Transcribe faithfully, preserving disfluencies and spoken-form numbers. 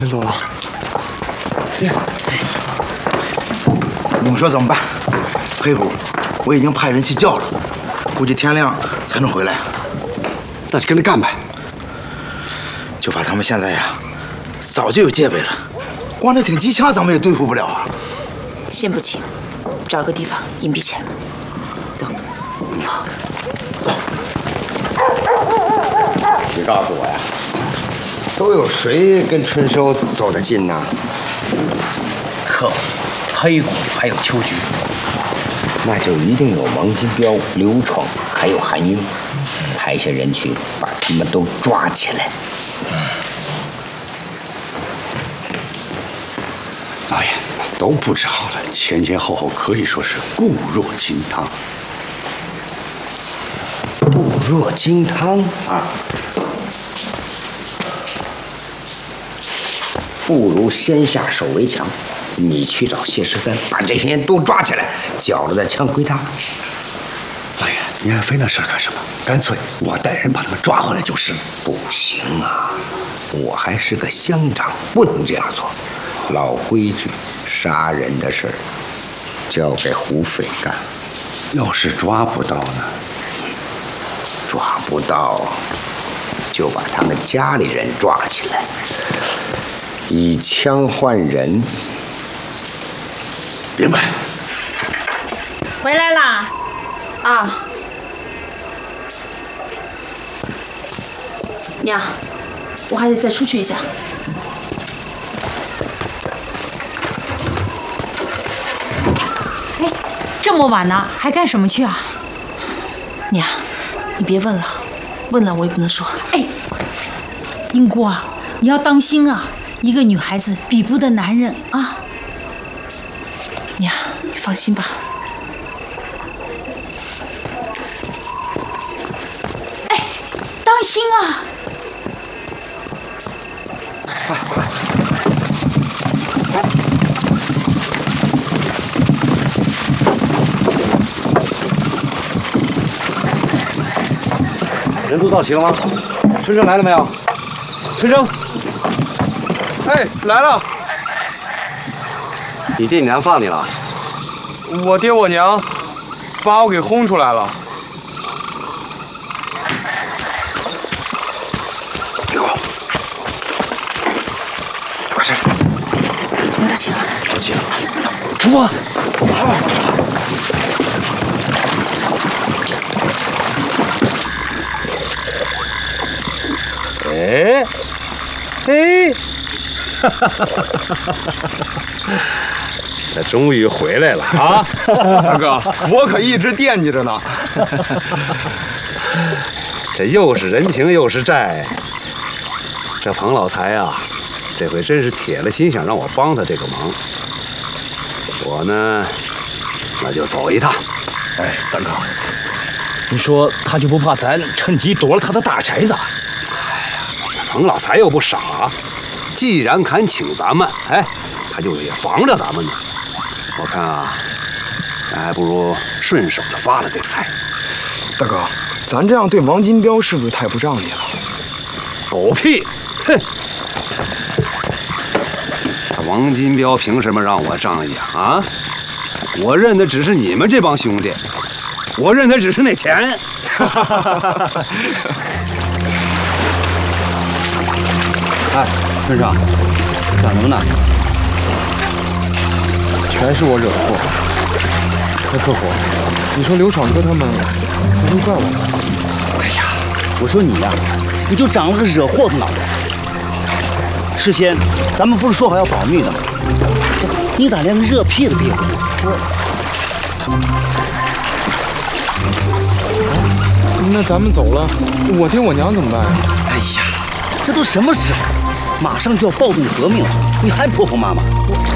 先走了。 你们说怎么办？裴虎，我已经派人去叫了，估计天亮才能回来。 那就跟着干呗。 就怕他们现在呀，早就有戒备了，光这挺机枪咱们也对付不了啊。 先不急，找个地方隐蔽起来。走。好。走。 你告诉我呀，都有谁跟春收走得近呢？ 客户、黑虎还有秋菊， 那就一定有王金彪、刘闯还有韩英，派些人去把他们都抓起来。 老爷都布置好了，前前后后可以说是固若金汤。 固若金汤啊！不如先下手为强，你去找谢十三，把这些人都抓起来，缴了的枪归他。 老爷，您还非那事儿干什么？干脆我带人把他们抓回来就是了。 不行啊，我还是个乡长，不能这样做。老规矩，杀人的事儿交给胡匪干。 要是抓不到呢？ 抓不到，就把他们家里人抓起来，以枪换人。 明白。 回来啦！啊，娘，我还得再出去一下。 哎，这么晚呢，还干什么去啊？ 娘，你别问了，问了我也不能说。 哎，英姑啊，你要当心啊！一个女孩子比不得男人啊。 娘，你放心吧。 哎，当心啊！ 快快！人都到齐了吗？春生来了没有？春生， 哎，来了。 你爹你娘放你了？ 我爹我娘把我给轰出来了。 给我，快点！ 有点急了。 着急了，走，出发！哎，哎，哈哈哈哈哈！他终于回来了啊！ 大哥，我可一直惦记着呢。 这又是人情又是债，这彭老财啊，这回真是铁了心想让我帮他这个忙。我呢，那就走一趟。 哎，大哥，你说他就不怕咱趁机夺了他的大宅子？ 彭老财又不傻，既然敢请咱们，哎，他就也防着咱们呢。我看啊，咱还不如顺手的发了这个财。 大哥，咱这样对王金彪是不是太不仗义了？ 狗屁！哼！王金彪凭什么让我仗义啊？啊！我认的只是你们这帮兄弟，我认的只是那钱。 哎，村上，干什么呢？ 全是我惹的祸。那客户，你说刘爽哥他们不会怪我吗？ 哎呀，我说你呀、啊，你就长了个惹祸的脑袋。事先咱们不是说好要保密的吗？你咋连个热屁都憋不住？ 那咱们走了，我爹我娘怎么办呀？ 哎呀，这都什么时候？马上就要暴动革命了，你还婆婆妈妈？